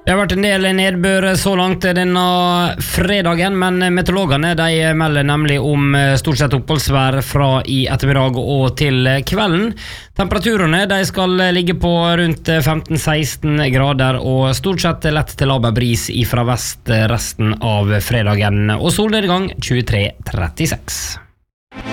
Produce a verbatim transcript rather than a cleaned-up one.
Det har vært en del nedbør så langt denne fredagen, men meteorologene de melder nemlig om stort sett oppholdsvær fra i ettermiddag og til kvelden. Temperaturene de skal ligge på rundt femten seksten grader og stort sett lett til laber bris ifra vest resten av fredagen, og solnedgang tjuetre trettiseks.